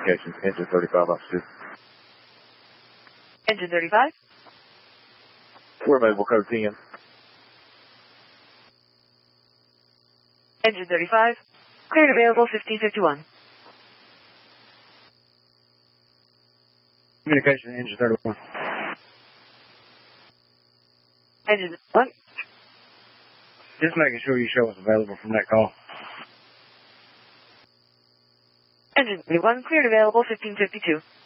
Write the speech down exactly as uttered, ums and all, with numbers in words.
Communications, engine thirty-five, officer. Engine thirty-five? We're available, code ten. Engine thirty-five, cleared available fifteen fifty-one. Communication, engine thirty-one. Engine one. Just making sure you show us available from that call. Engine thirty-one, cleared available fifteen fifty-two.